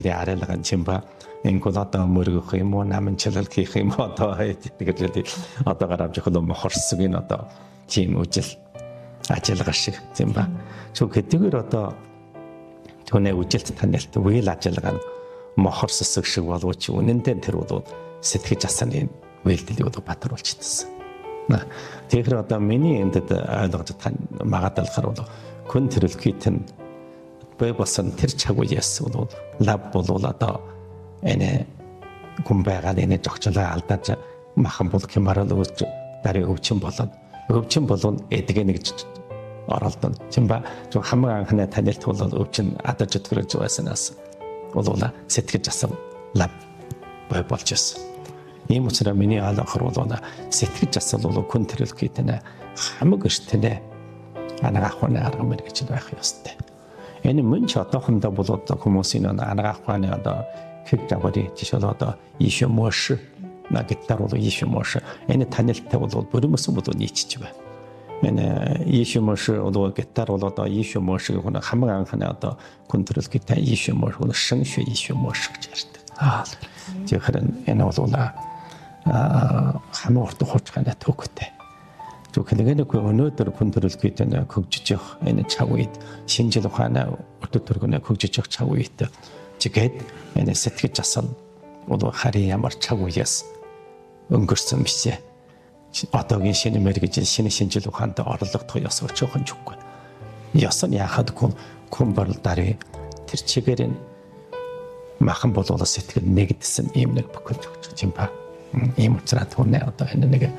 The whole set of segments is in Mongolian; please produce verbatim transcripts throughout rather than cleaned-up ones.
арайлган чимба энэ одоо мөргөх юм уу намын чилэл хийх юм одоо тэгээд одоо гараад жохол мохорсог энэ одоо тийм үжил ажиллагаа шиг тийм ба. Зөв хэдийгээр одоо түүний үжилт танилт үйл ажиллагаа нь мохорсог шиг боловч үнэндээ тэр бол сэтгэж асааны үйлдэлийг одоо батруулчихсан. Тэгэхээр одоо миний энэд ойлгож магадлахаар бол хүн төрөлхийт нь бай болсон тэр цаг үеэс бол лаб бол одоо энэ хүн байгаад энэ жогчлоо алдаж махан бол хямарал үүсч дарыг өвчин болоод өвчин болон эдгээ нэг оролдсон. Чимба зөв хамгийн анхны танилт бол өвчин адаж өтгөрөж байснаас болоола сэтгэж асан лаб бай болж байсан. Ийм учраас миний ойлгохоор бол сэтгэж асан бол хүн төрөлхийт нь хамаг эртнэ анагаахны арга мэр гэж байх ёстой. Энэ мөн ч одоохондоо бол одоо хүмүүсийн анагаахны одоо хэд давари жишээл одоо иш мош на гитар бол иш мош энэ танилттай бол бүрмэс бол нийцж байна. Энэ иш мош одоо гитар бол одоо иш мош гэх нь хамгийн анхны одоо контрол гитар иш мош бол шэншү иш мош гэж ярьдаг. Аа тэгэхээр энэ бол аа хамгийн урт хуучгааны төгтэй. Зөвхөн нэг өнөөдөр контрол гитар хөгжиж явах энэ цаг үед шинжил ухааны урт төргөнө хөгжиж явах цаг үед тэгээд энэ сэтгэж асан бол харин ямар цаг үеэс өнгөрсөн бишээ. Одоогийн шинэ мэрэгж шинэ шинжил ухаанд орлогдох ёс өчөөхөн зүггүй. Ёс нь яхад хүн хүн борол дарыг тэр чигээр нь махан болоод сэтгэл нэгдсэн ийм нэг бүхэл зүгч юм ба. Ийм учраас түүнээ одоо энэ нэг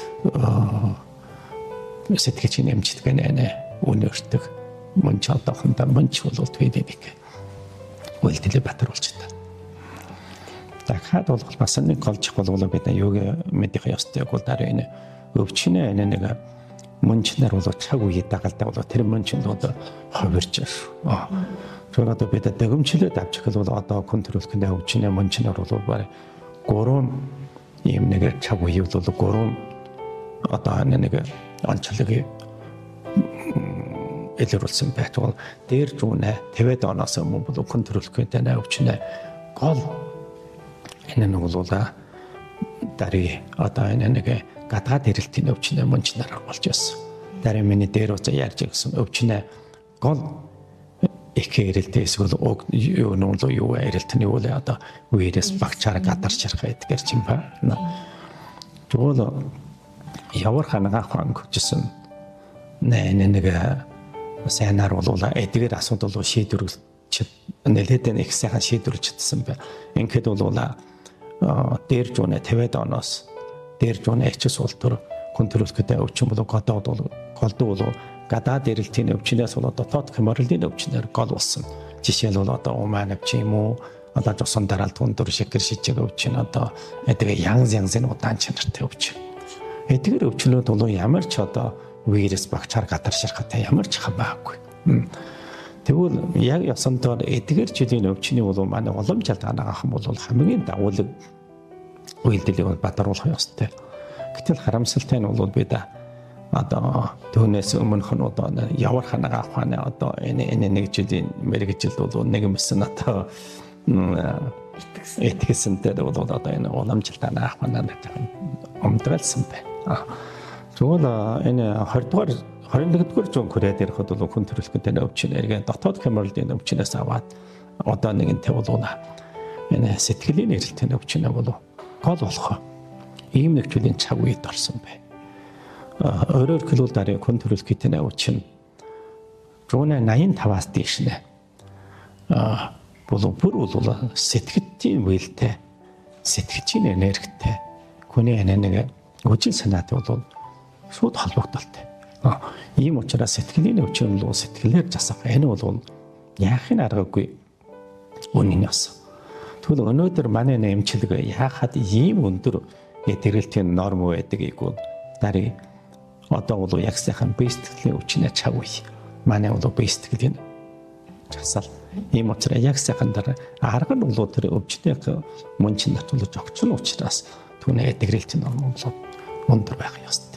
сэтгэж нэмждэг нэ өнөртөг мөн ч одоохондоо мөн ч бол tweed нэг үйлдэлээ батруулчихдаг. Дахиад бол бас нэг голжих бол бид юуг мэдэх ёстой бол дараа энэ өвчнөө энэ нэг мөнчнэр бол цаг үе дагалдаа бол тэр мөнчнд бол ховирч шүү. Тэр одоо бид дэгэмчлээд авчих бол одоо контролкны өвчнөө мөнчнэр бол баг гурван ийм нэг цаг үе бол гурван одоо нэг онцлогийг илрүүлсэн байтугай дээр зүүнэ тавиад оноос өмнө бол контролкны өвчнөө гол энэ нь бол дари одоо энэ нэг гадаад эрэлтийн өвчнөө мөнчнөр болж байсан. Дари миний дээр уцаа ярьж гисэн өвчнөө гол их эрэлтээс бол юу нөө юу эрэлтний үл одоо вирус багчаар гадарч ярах гэдгээр чим байна. Тэгвэл явар ханага хаан гэжсэн нэ нэг сайнаар бол эдгээр асуудал шийдвэрлэж нэлээд их сайхан шийдвэрлэж чадсан байна. Ингээд бол дээр зүүнэ тавиад оноос дээр зүүнэ эчс ултур контролктэй өвчин бол гадаад бол голдуу бол гадаад эрэлтийн өвчнээс бол дотоод хэморлийн өвчнөр гол болсон. Жишээл бол одоо умаан өвчин юм уу одоо жосон дараалт өндөр шикэр шижиг өвчин одоо эдгээр янз янзын удаан чанартай өвчин. Эдгээр өвчнүүд бол ямар ч одоо вирус багчаар гадарширхтай ямар ч хамаагүй. Тэгвэл яг ясантаар эдгээр жилийн өвчний бол манай уламжлалт анагаах бол хамгийн дагуулг үйлдэлийг батруулах ёстой. Гэтэл харамсалтай нь бол бид одоо түүнээс өмнөх нь одоо явар ханагаах хааны одоо энэ энэ нэг жилийн мэрэгжилд бол нэг юмсэн одоо итгэсэнтэй бол одоо энэ уламжлалт анагаах хаанаа өмдөөлсөн байна. Тэгвэл энэ хоёр дугаар хоёр нэгдүгээр зуун Корейд ирэхэд бол хүн төрөлхтөнд өвчин эргээ дотоод хямралын өвчнөөс аваад одоо нэгэнтэй болуна. Энэ сэтгэлийн эрэлтийн өвчин бол гол болох ийм нэг зүйлийн цаг үед орсон байна. Өөрөөр хэлбэл дараа хүн төрөлхтөнд өвчин зуун найман таваас дээш нэ. А бол бүр бол сэтгэлийн үйлтэй сэтгэжийн энергитэй хүний нэг үжил санаатай бол шууд холбогдолтой. Ийм учраас сэтгэлийн өвчин бол сэтгэлээр засах энэ бол яахын аргагүй үнэн ёс. Тэгвэл өнөөдөр манай эмчилэг яахад ийм өндөр эдгэрэлтийн норм байдгийг бол дарыг одоо бол яг сайхан бие сэтгэлийн өвчнөө чав үе. Манай бол бие сэтгэлийн засал. Ийм учраас яг сайхан дараа арга нь бол тэр өвчнөө мөн чин натуулж огч нь учраас түүний эдгэрэлтийн норм бол өндөр байх ёстой.